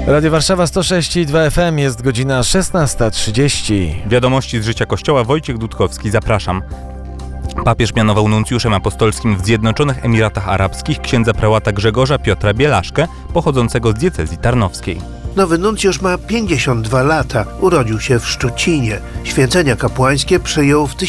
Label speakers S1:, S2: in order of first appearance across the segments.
S1: Radio Warszawa 106,2 FM, jest godzina 16:30.
S2: Wiadomości z życia Kościoła. Wojciech Dudkowski, zapraszam. Papież mianował nuncjuszem apostolskim w Zjednoczonych Emiratach Arabskich księdza prałata Grzegorza Piotra Bielaszkę, pochodzącego z diecezji tarnowskiej.
S3: Nowy nuncjusz ma 52 lata. Urodził się w Szczucinie. Święcenia kapłańskie przejął w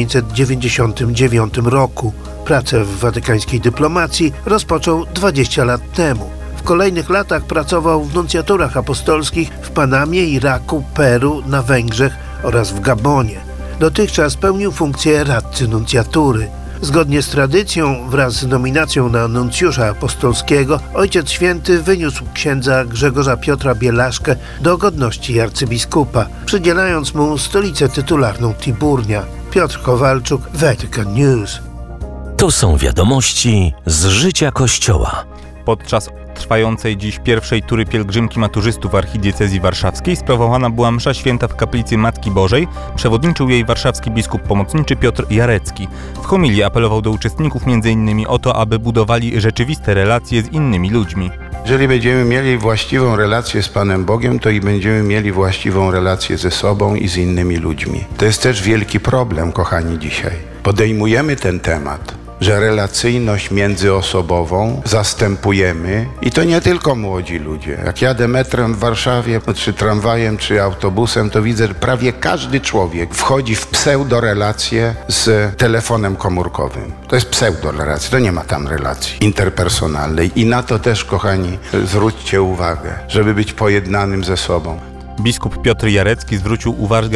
S3: 1999 roku. Pracę w watykańskiej dyplomacji rozpoczął 20 lat temu. W kolejnych latach pracował w nuncjaturach apostolskich w Panamie, Iraku, Peru, na Węgrzech oraz w Gabonie. Dotychczas pełnił funkcję radcy nuncjatury. Zgodnie z tradycją, wraz z nominacją na nuncjusza apostolskiego, Ojciec Święty wyniósł księdza Grzegorza Piotra Bielaszkę do godności arcybiskupa, przydzielając mu stolicę tytularną Tiburnia. Piotr Kowalczuk, Vatican News.
S4: To są wiadomości z życia Kościoła.
S2: Podczas trwającej dziś pierwszej tury pielgrzymki maturzystów archidiecezji warszawskiej sprawowana była msza święta w kaplicy Matki Bożej. Przewodniczył jej warszawski biskup pomocniczy Piotr Jarecki. W homilii apelował do uczestników m.in. o to, aby budowali rzeczywiste relacje z innymi ludźmi.
S5: Jeżeli będziemy mieli właściwą relację z Panem Bogiem, to i będziemy mieli właściwą relację ze sobą i z innymi ludźmi. To jest też wielki problem, kochani, dzisiaj. Podejmujemy ten temat, że relacyjność międzyosobową zastępujemy i to nie tylko młodzi ludzie. Jak jadę metrem w Warszawie, czy tramwajem, czy autobusem, to widzę, że prawie każdy człowiek wchodzi w pseudorelację z telefonem komórkowym. To jest pseudorelacja, to nie ma tam relacji interpersonalnej i na to też, kochani, zwróćcie uwagę, żeby być pojednanym ze sobą.
S2: Biskup Piotr Jarecki zwrócił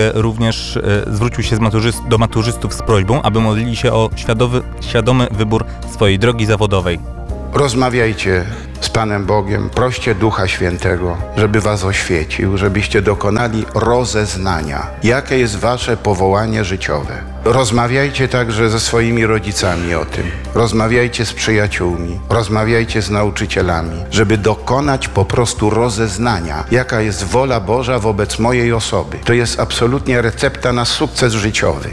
S2: się do maturzystów z prośbą, aby modlili się o świadomy wybór swojej drogi zawodowej.
S5: Rozmawiajcie z Panem Bogiem, proście Ducha Świętego, żeby was oświecił, żebyście dokonali rozeznania, jakie jest wasze powołanie życiowe. Rozmawiajcie także ze swoimi rodzicami o tym. Rozmawiajcie z przyjaciółmi, rozmawiajcie z nauczycielami, żeby dokonać po prostu rozeznania, jaka jest wola Boża wobec mojej osoby. To jest absolutnie recepta na sukces życiowy.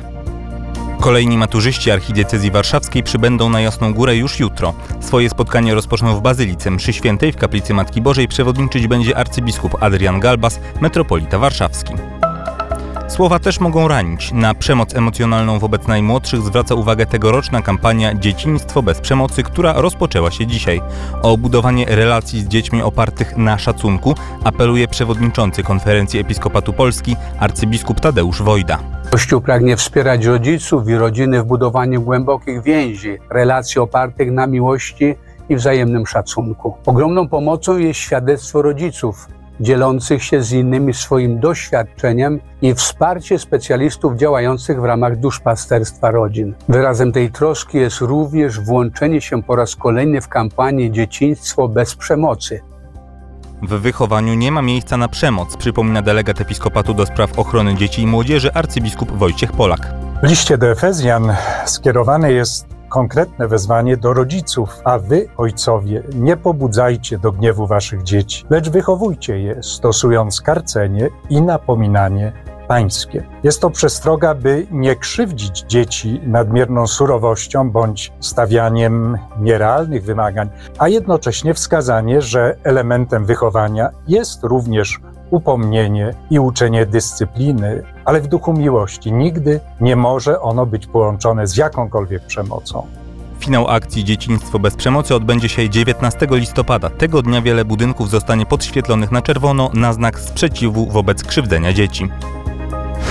S2: Kolejni maturzyści archidiecezji warszawskiej przybędą na Jasną Górę już jutro. Swoje spotkanie rozpoczną w Bazylice Mszy Świętej w kaplicy Matki Bożej. Przewodniczyć będzie arcybiskup Adrian Galbas, metropolita warszawski. Słowa też mogą ranić. Na przemoc emocjonalną wobec najmłodszych zwraca uwagę tegoroczna kampania Dzieciństwo bez przemocy, która rozpoczęła się dzisiaj. O budowanie relacji z dziećmi opartych na szacunku apeluje przewodniczący Konferencji Episkopatu Polski arcybiskup Tadeusz Wojda.
S6: Kościół pragnie wspierać rodziców i rodziny w budowaniu głębokich więzi, relacji opartych na miłości i wzajemnym szacunku. Ogromną pomocą jest świadectwo rodziców, dzielących się z innymi swoim doświadczeniem i wsparcie specjalistów działających w ramach duszpasterstwa rodzin. Wyrazem tej troski jest również włączenie się po raz kolejny w kampanię Dzieciństwo bez przemocy.
S2: W wychowaniu nie ma miejsca na przemoc, przypomina delegat Episkopatu do spraw ochrony dzieci i młodzieży arcybiskup Wojciech Polak.
S7: W liście do Efezjan skierowane jest konkretne wezwanie do rodziców, a wy, ojcowie, nie pobudzajcie do gniewu waszych dzieci, lecz wychowujcie je, stosując karcenie i napominanie pańskie. Jest to przestroga, by nie krzywdzić dzieci nadmierną surowością bądź stawianiem nierealnych wymagań, a jednocześnie wskazanie, że elementem wychowania jest również upomnienie i uczenie dyscypliny, ale w duchu miłości. Nigdy nie może ono być połączone z jakąkolwiek przemocą.
S2: Finał akcji Dzieciństwo bez przemocy odbędzie się 19 listopada. Tego dnia wiele budynków zostanie podświetlonych na czerwono na znak sprzeciwu wobec krzywdzenia dzieci.